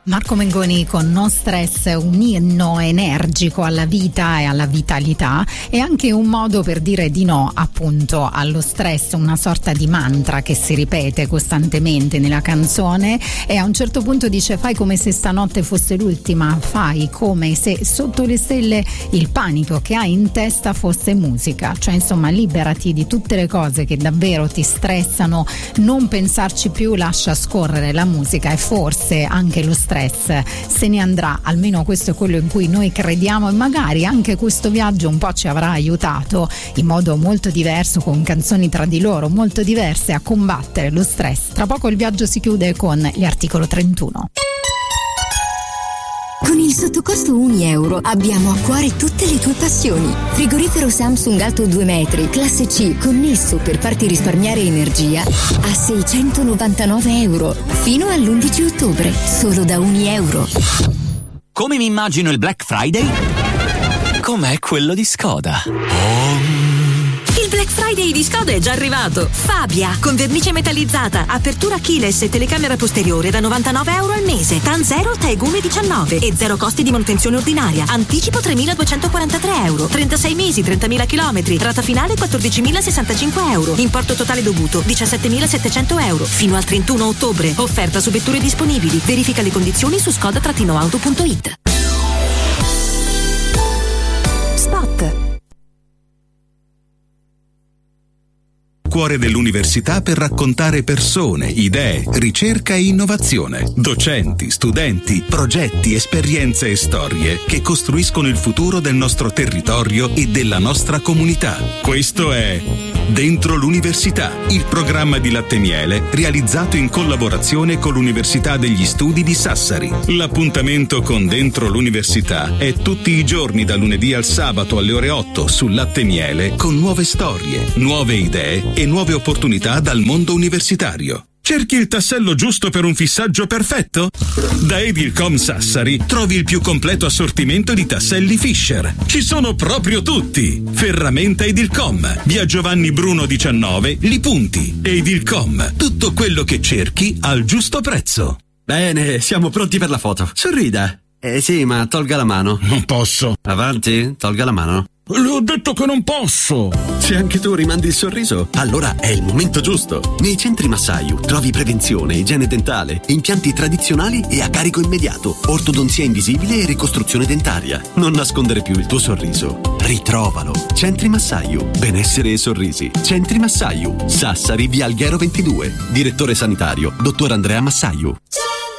Marco Mengoni con No Stress, un inno energico alla vita e alla vitalità, e anche un modo per dire di no appunto allo stress, una sorta di mantra che si ripete costantemente nella canzone, e a un certo punto dice: fai come se stanotte fosse l'ultima, fai come se sotto le stelle il panico che hai in testa fosse musica. Cioè insomma, liberati di tutte le cose che davvero ti stressano, non pensarci più, lascia scorrere la musica e forse anche lo stress se ne andrà. Almeno questo è quello in cui noi crediamo, e magari anche questo viaggio un po' ci avrà aiutato in modo molto diverso, con canzoni tra di loro molto diverse, a combattere lo stress. Tra poco il viaggio si chiude con gli Articolo 31. Con il sottocosto €1 abbiamo a cuore tutte le tue passioni. Frigorifero Samsung alto 2 metri, classe C, connesso per farti risparmiare energia a €699. Fino all'11 ottobre, solo da €1. Come mi immagino il Black Friday? Com'è quello di Skoda. Il Black Friday di Skoda è già arrivato. Fabia, con vernice metallizzata, apertura keyless e telecamera posteriore da €99 al mese. TAN 0, Tegume 19 e 0 costi di manutenzione ordinaria. Anticipo €3.243. 36 mesi, 30.000 chilometri. Rata finale €14.065. Importo totale dovuto €17.700. Fino al 31 ottobre. Offerta su vetture disponibili. Verifica le condizioni su skoda-auto.it. Spot. Cuore dell'università per raccontare persone, idee, ricerca e innovazione. Docenti, studenti, progetti, esperienze e storie che costruiscono il futuro del nostro territorio e della nostra comunità. Questo è Dentro l'Università, il programma di Latte Miele realizzato in collaborazione con l'Università degli Studi di Sassari. L'appuntamento con Dentro l'Università è tutti i giorni da lunedì al sabato alle ore 8 su Latte Miele, con nuove storie, nuove idee e nuove opportunità dal mondo universitario. Cerchi il tassello giusto per un fissaggio perfetto? Da Edilcom Sassari trovi il più completo assortimento di tasselli Fisher. Ci sono proprio tutti. Ferramenta Edilcom, via Giovanni Bruno 19, Lipunti. Edilcom, tutto quello che cerchi al giusto prezzo. Bene, siamo pronti per la foto. Sorrida. Sì, ma tolga la mano. Non posso. Avanti, tolga la mano. Le ho detto che non posso. Se anche tu rimandi il sorriso, allora è il momento giusto. Nei centri Massayu trovi prevenzione, igiene dentale, impianti tradizionali e a carico immediato, ortodonzia invisibile e ricostruzione dentaria. Non nascondere più il tuo sorriso. Ritrovalo. Centri Massayu. Benessere e sorrisi. Centri Massayu. Sassari, via Alghero 22. Direttore sanitario, dottor Andrea Massayu.